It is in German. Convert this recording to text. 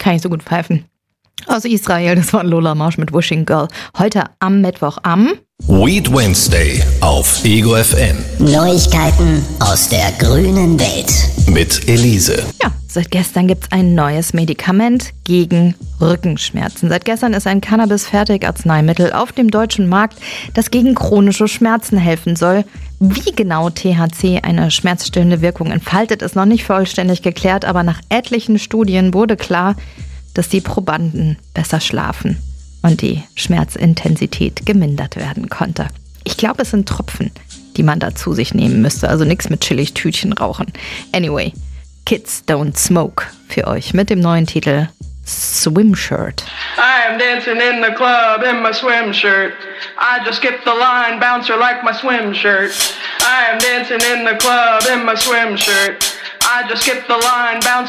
kann ich so gut pfeifen. Aus Israel, das war Lola Marsch mit Wishing Girl. Heute am Mittwoch am Weed Wednesday auf Ego FM. Neuigkeiten aus der grünen Welt. Mit Elise. Ja, seit gestern gibt's ein neues Medikament gegen Rückenschmerzen. Seit gestern ist ein Cannabis-Fertigarzneimittel auf dem deutschen Markt, das gegen chronische Schmerzen helfen soll. Wie genau THC eine schmerzstillende Wirkung entfaltet, ist noch nicht vollständig geklärt, aber nach etlichen Studien wurde klar, dass die Probanden besser schlafen und die Schmerzintensität gemindert werden konnte. Ich glaube, es sind Tropfen, die man da zu sich nehmen müsste, also nichts mit Chili-Tütchen rauchen. Anyway, Kids Don't Smoke für euch mit dem neuen Titel Swim Shirt. I am dancing in the club in my swim shirt. I just skipped the line, bouncer like my swim shirt. I am dancing in the club in my swim shirt. I just skipped the line, bouncer